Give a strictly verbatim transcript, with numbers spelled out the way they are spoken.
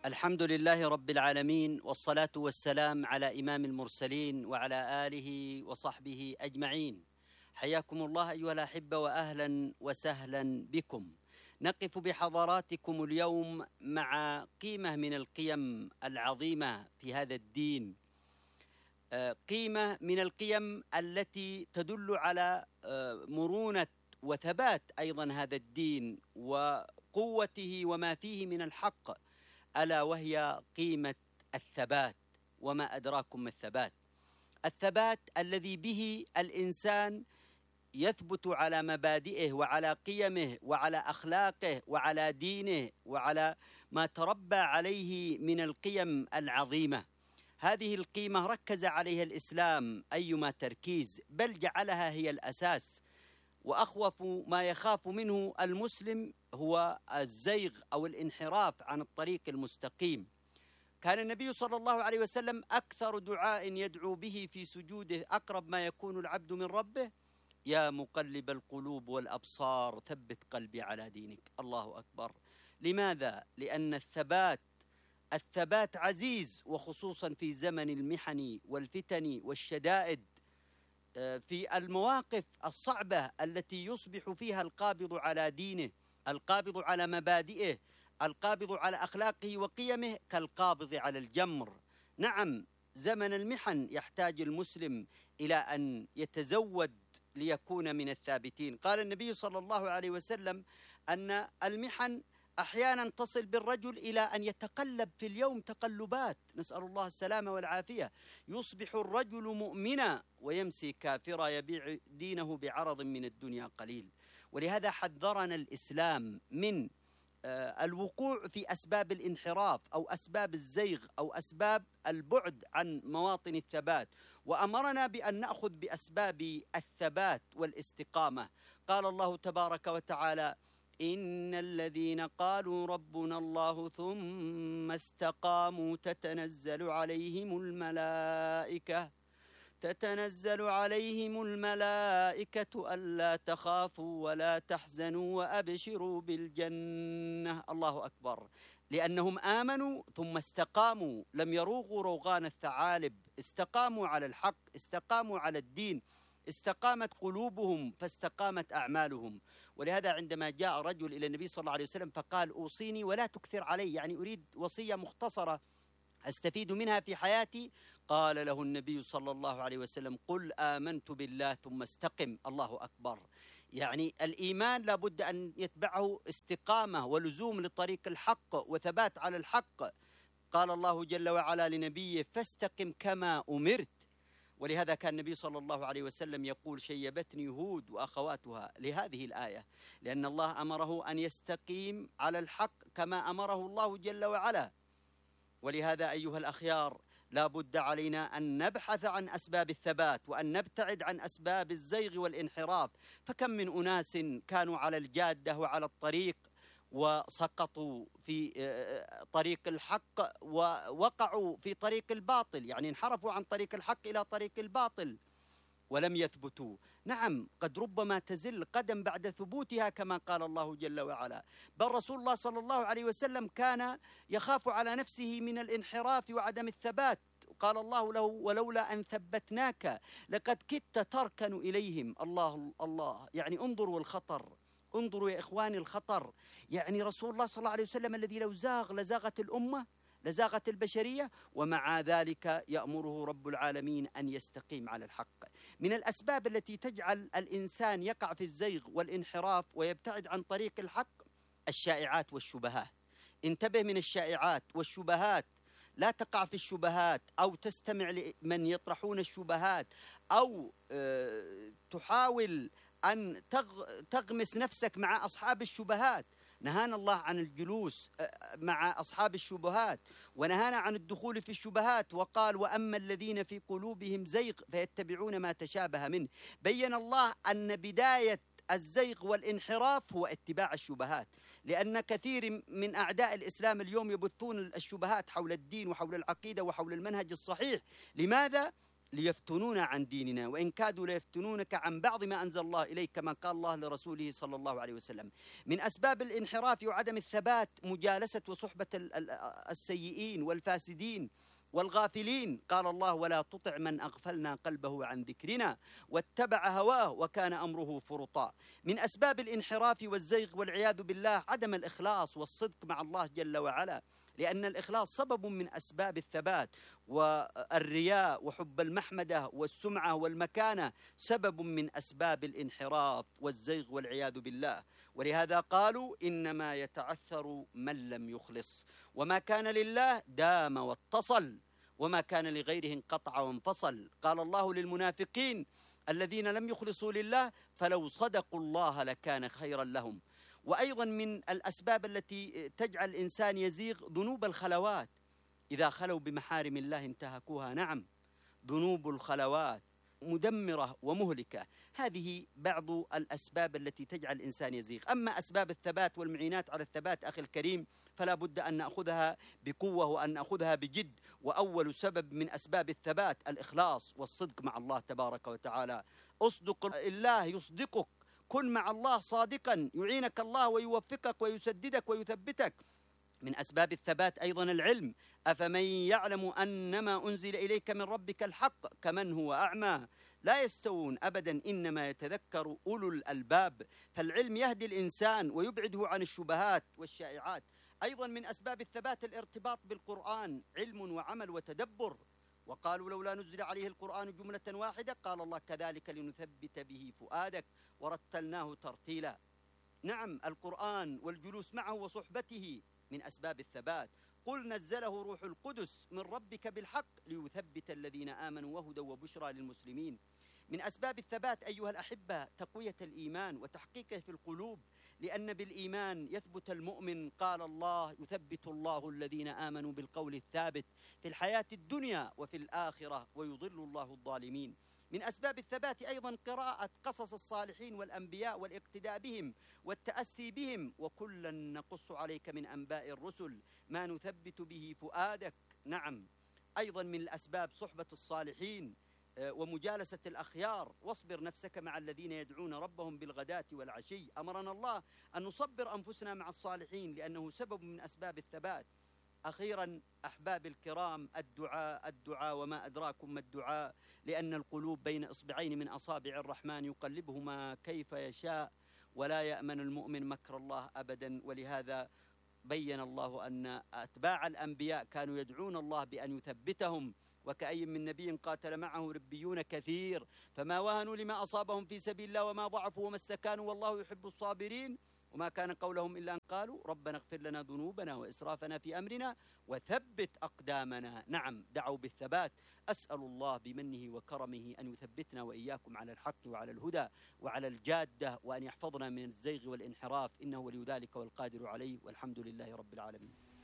الحمد لله رب العالمين، والصلاة والسلام على إمام المرسلين وعلى آله وصحبه أجمعين. حياكم الله أيها الأحبة، وأهلا وسهلا بكم. نقف بحضراتكم اليوم مع قيمة من القيم العظيمة في هذا الدين، قيمة من القيم التي تدل على مرونة وثبات أيضا هذا الدين وقوته وما فيه من الحق، ألا وهي قيمة الثبات. وما أدراكم ما الثبات؟ الثبات الذي به الإنسان يثبت على مبادئه وعلى قيمه وعلى أخلاقه وعلى دينه وعلى ما تربى عليه من القيم العظيمة. هذه القيمة ركز عليها الإسلام أيما تركيز، بل جعلها هي الأساس. وأخوف ما يخاف منه المسلم هو الزيغ أو الانحراف عن الطريق المستقيم. كان النبي صلى الله عليه وسلم أكثر دعاء يدعو به في سجوده أقرب ما يكون العبد من ربه: يا مقلب القلوب والأبصار ثبت قلبي على دينك. الله أكبر. لماذا؟ لأن الثبات الثبات عزيز، وخصوصا في زمن المحن والفتن والشدائد، في المواقف الصعبة التي يصبح فيها القابض على دينه، القابض على مبادئه، القابض على أخلاقه وقيمه كالقابض على الجمر. نعم، زمن المحن يحتاج المسلم إلى أن يتزود ليكون من الثابتين. قال النبي صلى الله عليه وسلم أن المحن أحيانا تصل بالرجل إلى أن يتقلب في اليوم تقلبات، نسأل الله السلامة والعافية. يصبح الرجل مؤمنا ويمسي كافرا، يبيع دينه بعرض من الدنيا قليل. ولهذا حذرنا الإسلام من الوقوع في أسباب الانحراف أو أسباب الزيغ أو أسباب البعد عن مواطن الثبات، وأمرنا بأن نأخذ بأسباب الثبات والاستقامة. قال الله تبارك وتعالى: إن الذين قالوا ربنا الله ثم استقاموا تتنزل عليهم الملائكة تتنزل عليهم الملائكة ألا تخافوا ولا تحزنوا وأبشروا بالجنة. الله أكبر. لأنهم آمنوا ثم استقاموا، لم يروغوا روغان الثعالب، استقاموا على الحق، استقاموا على الدين، استقامت قلوبهم فاستقامت أعمالهم. ولهذا عندما جاء رجل إلى النبي صلى الله عليه وسلم فقال: أوصيني ولا تكثر علي، يعني أريد وصية مختصرة أستفيد منها في حياتي. قال له النبي صلى الله عليه وسلم: قل آمنت بالله ثم استقم. الله أكبر. يعني الإيمان لابد أن يتبعه استقامة ولزوم لطريق الحق وثبات على الحق. قال الله جل وعلا لنبيه: فاستقم كما أمرت. ولهذا كان النبي صلى الله عليه وسلم يقول: شيبتني هود وأخواتها لهذه الآية، لأن الله أمره أن يستقيم على الحق كما أمره الله جل وعلا. ولهذا أيها الأخيار، لا بد علينا أن نبحث عن أسباب الثبات وأن نبتعد عن أسباب الزيغ والانحراف. فكم من أناس كانوا على الجادة وعلى الطريق وسقطوا في طريق الحق ووقعوا في طريق الباطل، يعني انحرفوا عن طريق الحق إلى طريق الباطل ولم يثبتوا. نعم، قد ربما تزل قدم بعد ثبوتها كما قال الله جل وعلا. بل رسول الله صلى الله عليه وسلم كان يخاف على نفسه من الانحراف وعدم الثبات. قال الله له: ولولا أن ثبتناك لقد كدت تركن إليهم. الله الله، يعني انظروا الخطر، انظروا يا إخواني الخطر. يعني رسول الله صلى الله عليه وسلم الذي لو زاغ لزاغت الأمة، لزاغت البشرية، ومع ذلك يأمره رب العالمين أن يستقيم على الحق. من الأسباب التي تجعل الإنسان يقع في الزيغ والانحراف ويبتعد عن طريق الحق الشائعات والشبهات. انتبه من الشائعات والشبهات، لا تقع في الشبهات أو تستمع لمن يطرحون الشبهات أو أه تحاول أن تغمس نفسك مع أصحاب الشبهات. نهانا الله عن الجلوس مع أصحاب الشبهات، ونهانا عن الدخول في الشبهات، وقال: وأما الذين في قلوبهم زيغ فيتبعون ما تشابه منه. بين الله أن بداية الزيغ والانحراف هو اتباع الشبهات، لأن كثير من أعداء الإسلام اليوم يبثون الشبهات حول الدين وحول العقيدة وحول المنهج الصحيح. لماذا؟ ليفتنونا عن ديننا، وإن كادوا ليفتنونك عن بعض ما أنزل الله إليك، كما قال الله لرسوله صلى الله عليه وسلم. من أسباب الانحراف وعدم الثبات مجالسة وصحبة السيئين والفاسدين والغافلين. قال الله: ولا تطع من أغفلنا قلبه عن ذكرنا واتبع هواه وكان أمره فرطا. من أسباب الانحراف والزيغ والعياذ بالله عدم الإخلاص والصدق مع الله جل وعلا، لأن الإخلاص سبب من أسباب الثبات، والرياء وحب المحمدة والسمعة والمكانة سبب من أسباب الانحراف والزيغ والعياذ بالله. ولهذا قالوا: إنما يتعثر من لم يخلص، وما كان لله دام واتصل، وما كان لغيره انقطع وانفصل. قال الله للمنافقين الذين لم يخلصوا لله: فلو صدقوا الله لكان خيرا لهم. وأيضا من الأسباب التي تجعل الإنسان يزيغ ذنوب الخلوات، إذا خلوا بمحارم الله انتهكوها. نعم، ذنوب الخلوات مدمرة ومهلكة. هذه بعض الأسباب التي تجعل الإنسان يزيغ. أما أسباب الثبات والمعينات على الثبات أخي الكريم فلا بد أن نأخذها بقوة وأن نأخذها بجد. وأول سبب من أسباب الثبات الإخلاص والصدق مع الله تبارك وتعالى. أصدق الله يصدقك، كن مع الله صادقا يعينك الله ويوفقك ويسددك ويثبتك. من أسباب الثبات أيضا العلم: أفمن يعلم أنما أنزل إليك من ربك الحق كمن هو أعمى لا يستوون أبدا إنما يتذكر أولو الألباب. فالعلم يهدي الإنسان ويبعده عن الشبهات والشائعات. أيضا من أسباب الثبات الارتباط بالقرآن، علم وعمل وتدبر. وقالوا: لولا نزل عليه القرآن جملة واحدة، قال الله: كذلك لنثبت به فؤادك ورتلناه ترتيلا. نعم، القرآن والجلوس معه وصحبته من أسباب الثبات. قل نزله روح القدس من ربك بالحق ليثبت الذين آمنوا وهدى وبشرى للمسلمين. من أسباب الثبات أيها الأحبة تقوية الإيمان وتحقيقه في القلوب، لأن بالإيمان يثبت المؤمن. قال الله: يثبت الله الذين آمنوا بالقول الثابت في الحياة الدنيا وفي الآخرة ويضل الله الظالمين. من أسباب الثبات أيضا قراءة قصص الصالحين والأنبياء والاقتداء بهم والتأسي بهم. وكلا نقص عليك من أنباء الرسل ما نثبت به فؤادك. نعم، أيضا من الأسباب صحبة الصالحين ومجالسة الأخيار. واصبر نفسك مع الذين يدعون ربهم بالغداة والعشي. أمرنا الله أن نصبر أنفسنا مع الصالحين لأنه سبب من أسباب الثبات. أخيرا أحباب الكرام، الدعاء الدعاء وما أدراكم ما الدعاء، لأن القلوب بين إصبعين من أصابع الرحمن يقلبهما كيف يشاء، ولا يأمن المؤمن مكر الله أبدا. ولهذا بين الله أن أتباع الأنبياء كانوا يدعون الله بأن يثبتهم. وكأي من نبي قاتل معه ربيون كثير فما وهنوا لما أصابهم في سبيل الله وما ضعفوا وما استكانوا والله يحب الصابرين. وما كان قولهم إلا أن قالوا ربنا اغفر لنا ذنوبنا وإسرافنا في أمرنا وثبت أقدامنا. نعم، دعوا بالثبات. أسأل الله بمنه وكرمه أن يثبتنا وإياكم على الحق وعلى الهدى وعلى الجادة، وأن يحفظنا من الزيغ والانحراف، إنه ولي ذلك والقادر عليه، والحمد لله رب العالمين.